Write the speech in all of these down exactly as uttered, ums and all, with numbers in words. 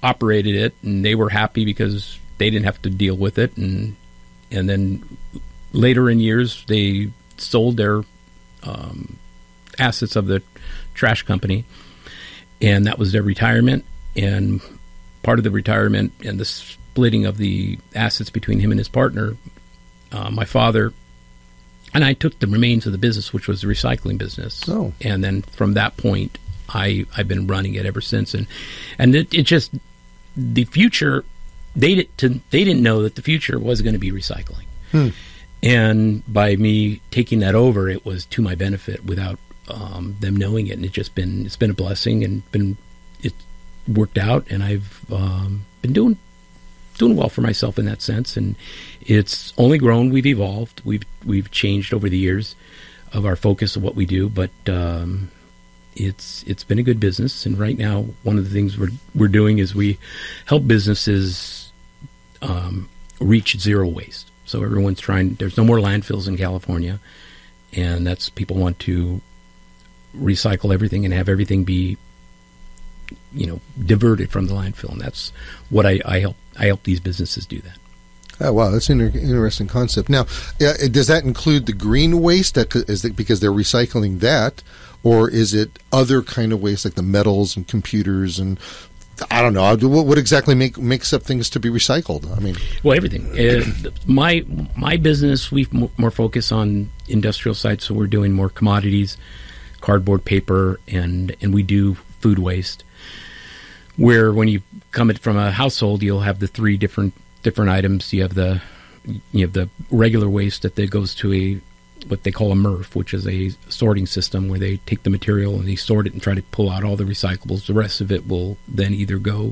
operated it, and they were happy because they didn't have to deal with it. And and then later in years, they sold their um, assets of the trash company, and that was their retirement. And part of the retirement and the splitting of the assets between him and his partner, uh, my father and I took the remains of the business, which was the recycling business. Oh. And then from that point, I, I've been running it ever since. And and it, it just, the future, they, did, to, they didn't know that the future was going to be recycling. Hmm. And by me taking that over, it was to my benefit without um, them knowing it. And it's just been, it's been a blessing and been, it worked out. And I've um, been doing doing well for myself in that sense, and it's only grown. We've evolved. We've we've changed over the years of our focus of what we do, but um, it's it's been a good business. And right now, one of the things we're we're doing is we help businesses um, reach zero waste. So everyone's trying. There's no more landfills in California, and that's people want to recycle everything and have everything be, you know, diverted from the landfill, and that's what I, I help. I help these businesses do that. Oh, wow, that's an inter- interesting concept. Now, uh, does that include the green waste? That is it because they're recycling that, or is it other kind of waste like the metals and computers and I don't know what, what exactly make, makes up things to be recycled? I mean, well, everything. Uh, my my business, we more focus on industrial sites, so we're doing more commodities, cardboard, paper, and and we do food waste. Where when you come it from a household, you'll have the three different different items. You have the you have the regular waste that they goes to a what they call a M R F, which is a sorting system where they take the material and they sort it and try to pull out all the recyclables. The rest of it will then either go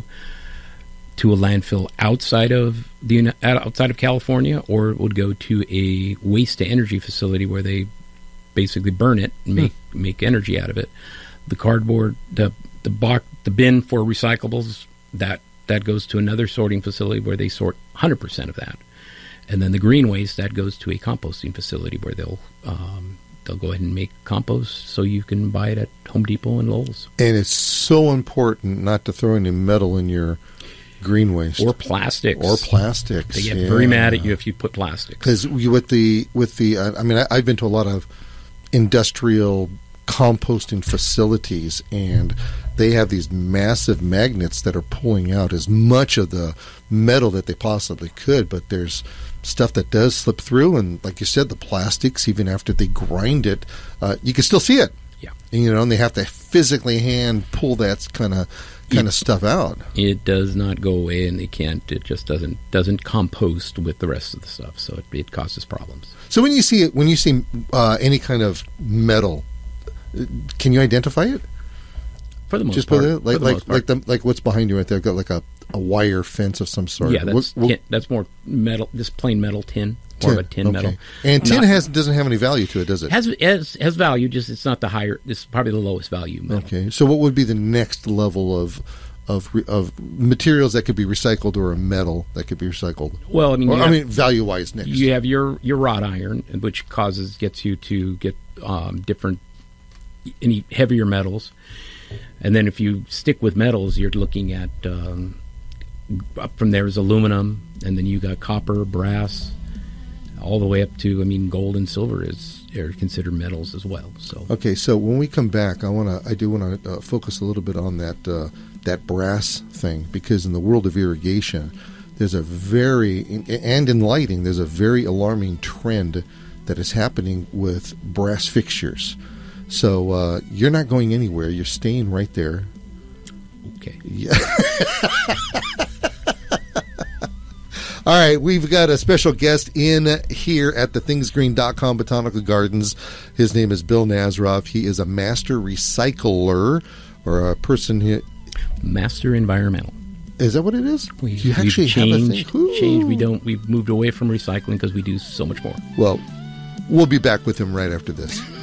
to a landfill outside of the outside of California, or it would go to a waste to energy facility where they basically burn it and make hmm. make energy out of it. The cardboard, the the box, the bin for recyclables, that that goes to another sorting facility where they sort one hundred percent of that. And then the green waste, that goes to a composting facility where they'll um, they'll go ahead and make compost so you can buy it at Home Depot and Lowe's. And it's so important not to throw any metal in your green waste. Or plastics. Or plastics. They get yeah. very mad at you if you put plastics. Because with the, with the uh, I mean, I, I've been to a lot of industrial composting facilities, and they have these massive magnets that are pulling out as much of the metal that they possibly could, but there's stuff that does slip through, and like you said, the plastics, even after they grind it, uh, you can still see it. Yeah. And, you know, and they have to physically hand pull that kind of kind of stuff out. It does not go away, and they can't. It just doesn't doesn't compost with the rest of the stuff, so it, it causes problems. So when you see it, when you see uh, any kind of metal, can you identify it? For the most Just part. put it, like for the like most part. like the like what's behind you right there? Got like a, a wire fence of some sort. Yeah, that's what, what, tin, that's more metal. Just plain metal tin, more tin. of a tin okay. metal. And tin Not, has doesn't have any value to it, does it? Has has has value. Just it's not the higher. It's probably the lowest value metal. Okay. So what would be the next level of of of materials that could be recycled, or a metal that could be recycled? Well, I mean, or, you I have, mean, value wise, next. You have your your wrought iron, which causes gets you to get um, different any heavier metals. And then if you stick with metals, you're looking at, um, up from there is aluminum, and then you got copper, brass, all the way up to, I mean, gold and silver is are considered metals as well. So okay, so when we come back, I want to, I do want to uh, focus a little bit on that uh, that brass thing, because in the world of irrigation, there's a very, and in lighting, there's a very alarming trend that is happening with brass fixtures. So uh, you're not going anywhere. You're staying right there. Okay. Yeah. All right, we've got a special guest in here at the things green dot com Botanical Gardens. His name is Bill Nazaroff. He is a master recycler, or a person who... Master environmental. Is that what it is? We, you actually changed, have a thing? Changed. We don't. We've moved away from recycling because we do so much more. Well, we'll be back with him right after this.